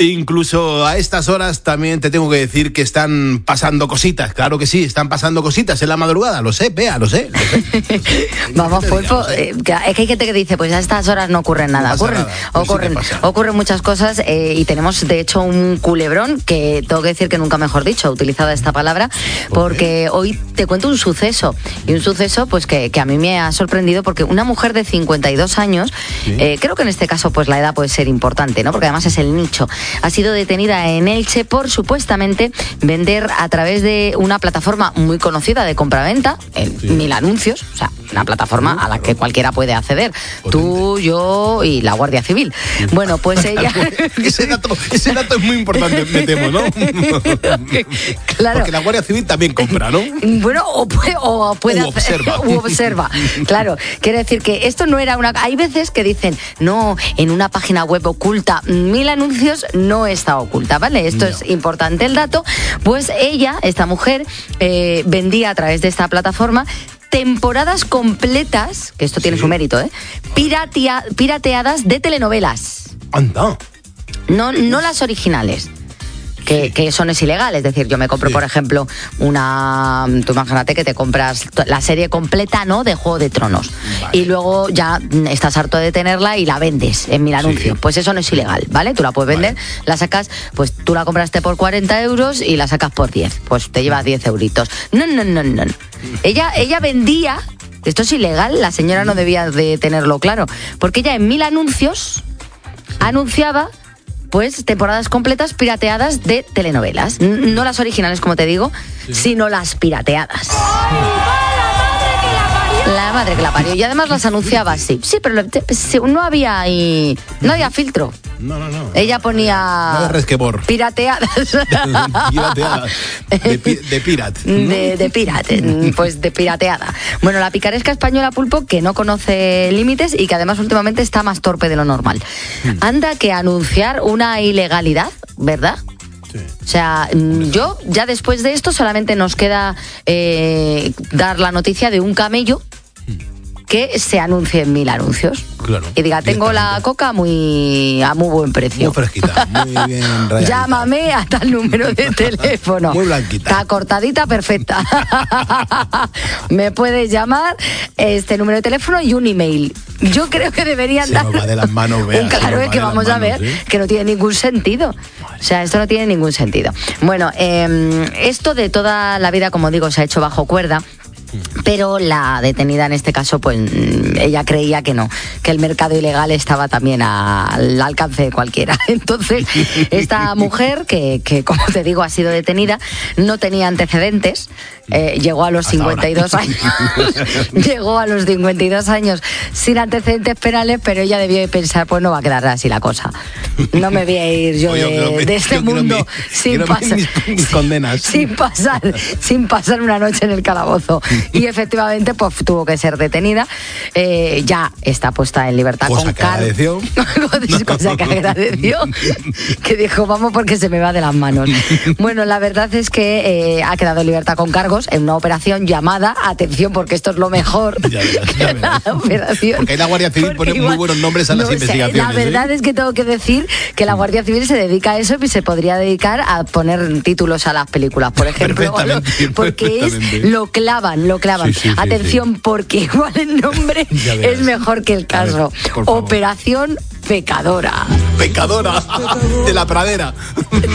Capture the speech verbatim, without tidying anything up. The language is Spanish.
Incluso a estas horas también te tengo que decir que están pasando cositas. Claro que sí, están pasando cositas en la madrugada. Lo sé, Bea, lo sé. Lo sé. Vamos, Pulpo, eh, es que hay gente que dice, pues a estas horas no ocurre nada. No ocurren, nada. Pues ocurren, sí ocurren muchas cosas eh, y tenemos de hecho un culebrón que tengo que decir que nunca mejor dicho, utilizada esta palabra, porque hoy te cuento un suceso. Y un suceso pues que, que a mí me ha sorprendido porque una mujer de cincuenta y dos años, ¿sí? eh, creo que en este caso pues la edad puede ser importante, ¿no? Porque además es el nicho. Ha sido detenida en Elche por supuestamente vender a través de una plataforma muy conocida de compraventa, en sí. Mil Anuncios, o sea, una plataforma a la que cualquiera puede acceder. Potente. Tú, yo y la Guardia Civil. Sí. Bueno, pues ella... ese, dato, ese dato es muy importante, me temo, ¿no? Claro. Porque la Guardia Civil también compra, ¿no? Bueno, o puede, o puede u observa. Hacer, u observa. Claro, quiere decir que esto no era una... Hay veces que dicen, no, en una página web oculta, Mil Anuncios no está oculta, ¿vale? Esto no. Es importante el dato. Pues ella, esta mujer, eh, vendía a través de esta plataforma temporadas completas, que esto tiene sí. su mérito, ¿eh? Piratea, pirateadas de telenovelas. Anda. No, no las originales. Que, sí. que eso no es ilegal, es decir, yo me compro, sí. por ejemplo, una... Tú imagínate que te compras la serie completa, ¿no?, de Juego de Tronos. Vale. Y luego ya estás harto de tenerla y la vendes en Mil Anuncios. Sí. Pues eso no es ilegal, ¿vale? Tú la puedes vender, vale. la sacas, pues tú la compraste por cuarenta euros y la sacas por diez. Pues te llevas diez euritos. No, no, no, no. Ella, ella vendía... Esto es ilegal, la señora no debía de tenerlo claro. Porque ella en Mil Anuncios anunciaba... pues temporadas completas pirateadas de telenovelas. No las originales, como te digo, sí. sino las pirateadas. La madre que la parió. Y además las anunciaba así. Sí, pero no había ahí, no había filtro. No, no, no. Ella ponía... No de resquemor. Pirateadas. Pirateadas. De, pi, de pirat. ¿No? De, de pirate. Pues de pirateada. Bueno, la picaresca española, Pulpo, que no conoce límites y que además últimamente está más torpe de lo normal. Hmm. Anda que anunciar una ilegalidad, ¿verdad? Sí. O sea, yo ya después de esto solamente nos queda eh, dar la noticia de un camello que se anuncie en Mil Anuncios. Claro. Y diga, tengo la coca muy a muy buen precio. Muy fresquita, muy bien rayadita. Llámame a tal número de teléfono. Muy blanquita. Está cortadita, perfecta. Me puedes llamar, este número de teléfono y un email. Yo creo que deberían se dar... nos va de las manos, Bea. Claro, es que vamos manos, a ver ¿sí? que no tiene ningún sentido. O sea, esto no tiene ningún sentido. Bueno, eh, esto de toda la vida, como digo, se ha hecho bajo cuerda. Pero la detenida en este caso, pues ella creía que no, que el mercado ilegal estaba también a, al alcance de cualquiera. Entonces, esta mujer, que, que como te digo, ha sido detenida, no tenía antecedentes, eh, llegó a los Hasta cincuenta y dos ahora. años, llegó a los cincuenta y dos años sin antecedentes penales, pero ella debió de pensar, pues no va a quedar así la cosa. No me voy a ir yo Oye, de, me, de este yo mundo mi, sin, pasar, mis, mis condenas. sin pasar sin pasar una noche en el calabozo. Y efectivamente pues tuvo que ser detenida. Eh, ya está puesta en libertad cosa con que agradeció. Cosa que agradeció. Que dijo, vamos porque se me va de las manos. Bueno, la verdad es que eh, ha quedado en libertad con cargos en una operación llamada, atención porque esto es lo mejor. Ya verás, ya verás. La operación. Porque ahí la Guardia Civil pone igual, muy buenos nombres a no, las investigaciones. La verdad ¿eh? es que tengo que decir que la Guardia Civil se dedica a eso y se podría dedicar a poner títulos a las películas, por ejemplo. Porque es, lo clavan, lo clavan. Sí, sí, Atención, sí. porque igual el nombre es mejor que el caso. Ver, Operación Pecadora. Pecadora de la pradera.